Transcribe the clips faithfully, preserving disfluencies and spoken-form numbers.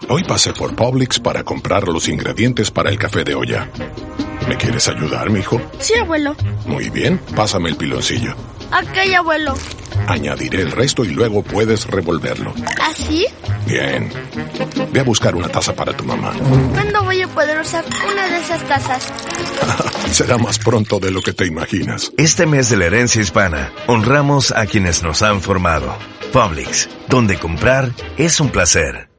Hoy pasé por Publix para comprar los ingredientes para el café de olla. ¿Me quieres ayudar, mijo? Sí, abuelo. Muy bien, pásame el piloncillo. Ok, abuelo. Añadiré el resto y luego puedes revolverlo. ¿Así? Bien. Ve a buscar una taza para tu mamá. ¿Cuándo voy a poder usar una de esas tazas? Será más pronto de lo que te imaginas. Este mes de la herencia hispana, honramos a quienes nos han formado. Publix, donde comprar es un placer.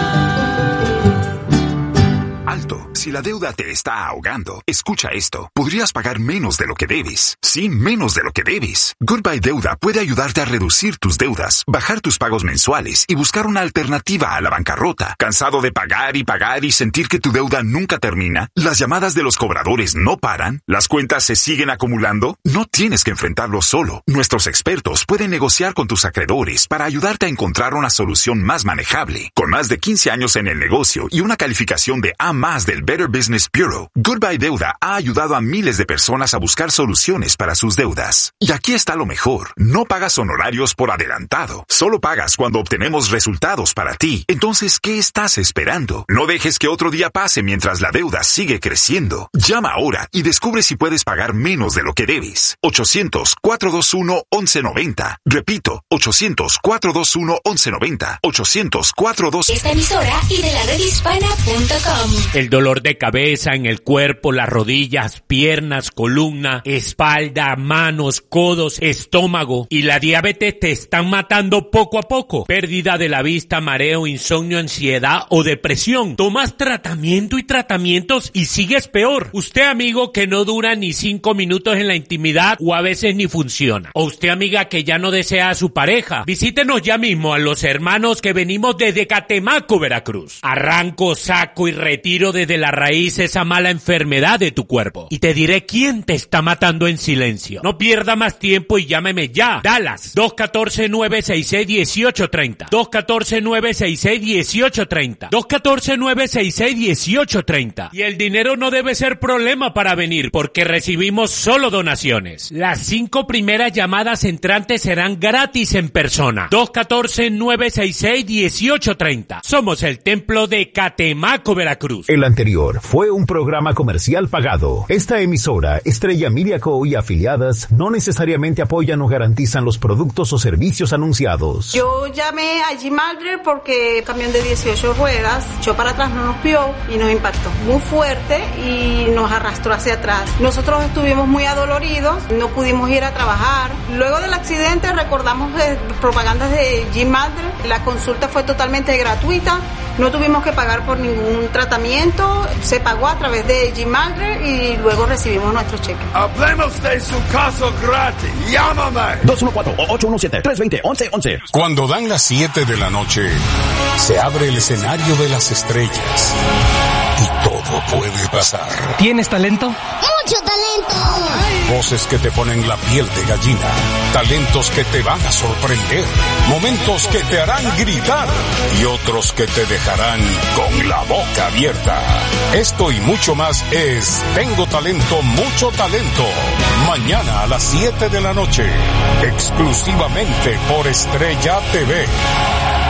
Alto, si la deuda te está ahogando, escucha esto. Podrías pagar menos de lo que debes. Sí, menos de lo que debes. Goodbye Deuda puede ayudarte a reducir tus deudas, bajar tus pagos mensuales y buscar una alternativa a la bancarrota. ¿Cansado de pagar y pagar y sentir que tu deuda nunca termina? ¿Las llamadas de los cobradores no paran? ¿Las cuentas se siguen acumulando? No tienes que enfrentarlo solo. Nuestros expertos pueden negociar con tus acreedores para ayudarte a encontrar una solución más manejable. Con más de quince años en el negocio y una calificación de A más del Better Business Bureau, Goodbye Deuda ha ayudado a miles de personas a buscar soluciones para sus deudas. Y aquí está lo mejor. No pagas honorarios por adelantado. Solo pagas cuando obtenemos resultados para ti. Entonces, ¿qué estás esperando? No dejes que otro día pase mientras la deuda sigue creciendo. Llama ahora y descubre si puedes pagar menos de lo que debes. ochocientos, cuatrocientos veintiuno, once noventa. Repito, ochocientos, cuatrocientos veintiuno, once noventa. ochocientos, cuatrocientos veintiuno. Esta emisora y de la red hispana punto com. El dolor de cabeza en el cuerpo, las rodillas, piernas, columna, espalda, manos, codos, estómago y la diabetes te están matando poco a poco. Pérdida de la vista, mareo, insomnio, ansiedad o depresión. Tomas tratamiento y tratamientos y sigues peor. Usted, amigo, que no dura ni cinco minutos en la intimidad o a veces ni funciona. O usted, amiga, que ya no desea a su pareja. Visítenos ya mismo a los hermanos que venimos desde Catemaco, Veracruz. Arranco, saco y retiro desde la raíz esa mala enfermedad de tu cuerpo. Y te diré quién te está matando en silencio. No pierda más tiempo y llámeme ya. Dallas, dos uno cuatro, nueve seis seis, uno ocho tres cero. dos uno cuatro, nueve seis seis, uno ocho tres cero. dos uno cuatro, nueve seis seis, uno ocho tres cero. Y el dinero no debe ser problema para venir porque recibimos solo donaciones. Las cinco primeras llamadas entrantes serán gratis en persona. dos uno cuatro, nueve seis seis, uno ocho tres cero. Somos el templo de Catemaco, Veracruz. El anterior fue un programa comercial pagado. Esta emisora, Estrella Media Co. y afiliadas, no necesariamente apoyan o garantizan los productos o servicios anunciados. Yo llamé a G-Maldred porque el camión de dieciocho ruedas echó para atrás, no nos vio y nos impactó muy fuerte y nos arrastró hacia atrás. Nosotros estuvimos muy adoloridos, no pudimos ir a trabajar. Luego del accidente recordamos eh, propagandas de G-Maldred. La consulta fue totalmente gratuita, no tuvimos que pagar por ningún tratamiento, se pagó a través de G-Maldred y luego recibimos nuestro cheque. Hablemos de su caso gratis. Llámame. dos uno cuatro, ocho uno siete, tres dos cero, once once. Cuando dan las siete de la noche, se abre el escenario de las estrellas y todo puede pasar. ¿Tienes talento? ¡Mucho talento! Voces que te ponen la piel de gallina, talentos que te van a sorprender, momentos que te harán gritar y otros que te dejarán con la boca abierta. Esto y mucho más es Tengo Talento, Mucho Talento. Mañana a las siete de la noche, exclusivamente por Estrella T V.